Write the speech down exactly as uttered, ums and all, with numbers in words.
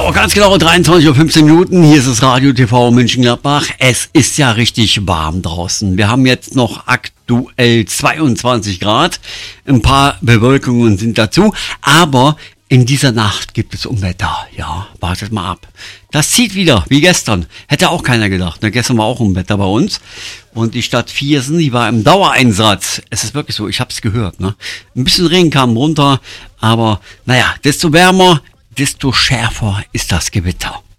So, ganz genau dreiundzwanzig Uhr fünfzehn Minuten. Hier ist das Radio T V Mönchengladbach. Es ist ja richtig warm draußen. Wir haben jetzt noch aktuell zweiundzwanzig Grad. Ein paar Bewölkungen sind dazu. Aber in dieser Nacht gibt es Unwetter. Ja, wartet mal ab. Das zieht wieder, wie gestern. Hätte auch keiner gedacht. Ne? Gestern war auch Unwetter bei uns. Und die Stadt Viersen, die war im Dauereinsatz. Es ist wirklich so, ich habe es gehört. Ne? Ein bisschen Regen kam runter. Aber naja, desto wärmer, desto schärfer ist das Gewitter.